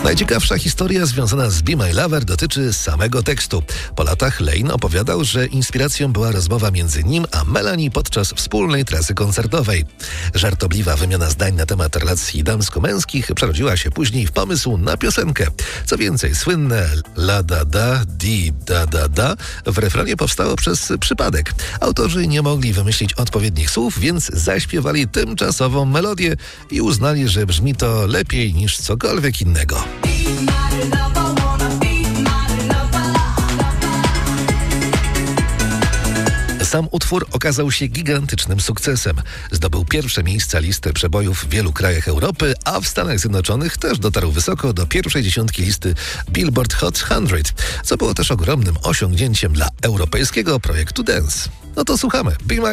Najciekawsza historia związana z Be My Lover dotyczy samego tekstu. Po latach Lane opowiadał, że inspiracją była rozmowa między nim a Melanie podczas wspólnej trasy koncertowej. Żartobliwa wymiana zdań na temat relacji damsko-męskich przerodziła się później w pomysł na piosenkę. Co więcej, słynne la da da, di da da da w refrenie powstało przez przypadek. Autorzy nie mogli wymyślić odpowiednich słów, więc zaśpiewali tymczasową melodię i uznali, że brzmi to lepiej niż cokolwiek innego. Sam utwór okazał się gigantycznym sukcesem. Zdobył pierwsze miejsca listy przebojów w wielu krajach Europy, a w Stanach Zjednoczonych też dotarł wysoko do pierwszej dziesiątki listy Billboard Hot 100, co było też ogromnym osiągnięciem dla europejskiego projektu Dance. No to słuchamy. Be My